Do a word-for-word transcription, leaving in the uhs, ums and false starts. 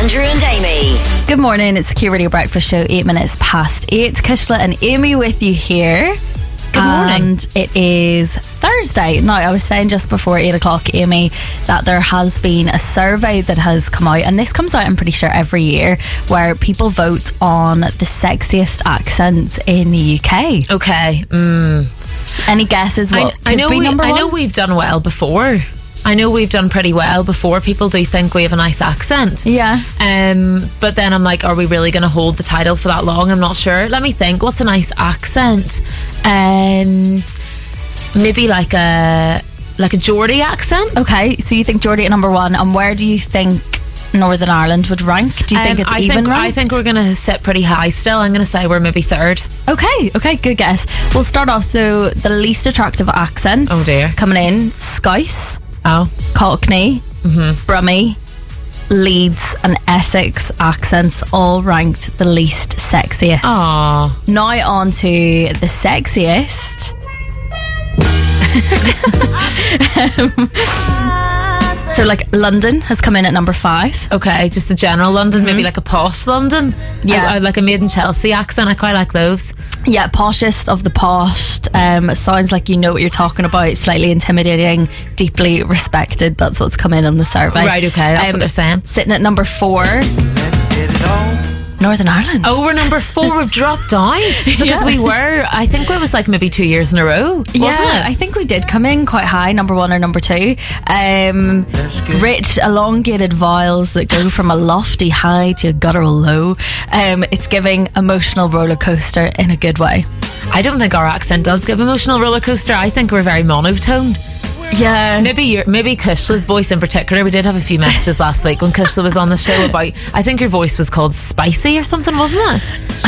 Andrew and Amy. Good morning, it's the Q Radio Breakfast Show, eight minutes past eight. Kishla and Amy with you here. Good morning. And it is Thursday. Now, I was saying just before eight o'clock, Amy, that there has been a survey that has come out, and this comes out, I'm pretty sure, every year, where people vote on the sexiest accent in the U K. Okay. Mm. Any guesses what I, could I know be we, number I one? know we've done well before. I know we've done pretty well before. People do think we have a nice accent. Yeah. Um, but then I'm like, are we really going to hold the title for that long? I'm not sure. Let me think. What's a nice accent? Um, maybe like a like a Geordie accent. Okay, so you think Geordie at number one, and where do you think Northern Ireland would rank? Do you think Um, it's I even think, ranked? I think we're going to sit pretty high still. I'm going to say we're maybe third. Okay, okay, good guess. We'll start off. So the least attractive accents. Oh, dear. Coming in: Scouse, Oh. Cockney, Brummie, Leeds and Essex accents, all ranked the least sexiest. Aw. Now on to the sexiest. Um, so like London has come in at number five. Okay, just a general London, maybe like a posh London. Yeah. I, I like a made in Chelsea accent. I quite like those. Yeah, poshest of the posh. Um, sounds like you know what you're talking about. Slightly intimidating, deeply respected. That's what's come in on the survey. Right, okay, that's Um, what they're saying. Sitting at number four, Northern Ireland. Oh, we're number four. We've dropped down because Yeah. we were. I think it was like maybe two years in a row. Wasn't Yeah, it? I think we did come in quite high, number one or number two. Um, rich, elongated vowels that go from a lofty high to a guttural low. Um, it's giving emotional roller coaster in a good way. I don't think our accent does give emotional roller coaster. I think we're very monotone. Yeah. Maybe your, maybe Kishla's voice in particular. We did have a few messages last week when Kishla was on the show about. I think your voice was called spicy or something, wasn't it?